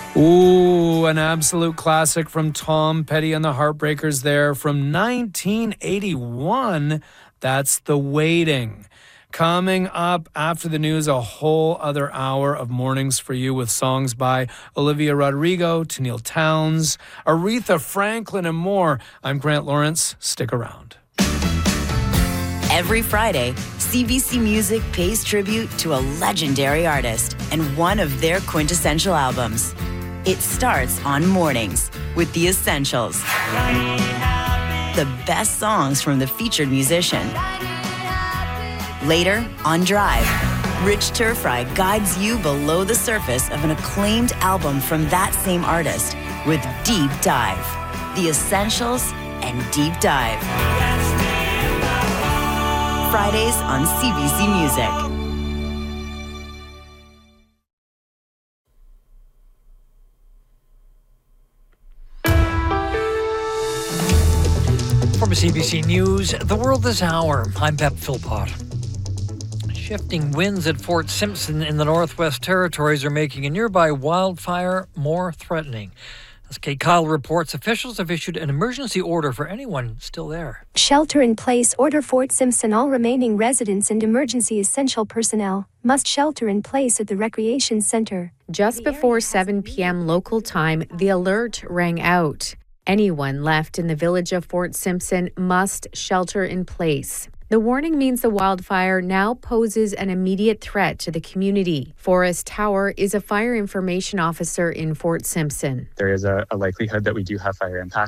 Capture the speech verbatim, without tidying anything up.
Ooh, an absolute classic from Tom Petty and the Heartbreakers there from nineteen eighty-one. That's The Waiting. Coming up after the news, a whole other hour of mornings for you with songs by Olivia Rodrigo, Tenille Townes, Aretha Franklin, and more. I'm Grant Lawrence. Stick around. Every Friday, C B C Music pays tribute to a legendary artist and one of their quintessential albums. It starts on Mornings with The Essentials. The best songs from the featured musician. Later, on Drive, Rich Turfry guides you below the surface of an acclaimed album from that same artist with Deep Dive. The Essentials and Deep Dive. Fridays on C B C Music. From C B C News, The World This Hour, I'm Pep Philpott. Shifting winds at Fort Simpson in the Northwest Territories are making a nearby wildfire more threatening. As Kate Kyle reports, officials have issued an emergency order for anyone still there. Shelter in place order. Fort Simpson. All remaining residents and emergency essential personnel must shelter in place at the recreation center. Just before seven p.m. local time, the alert rang out. Anyone left in the village of Fort Simpson must shelter in place. The warning means the wildfire now poses an immediate threat to the community. Forrest Tower is a fire information officer in Fort Simpson. There is a, a likelihood that we do have fire impact.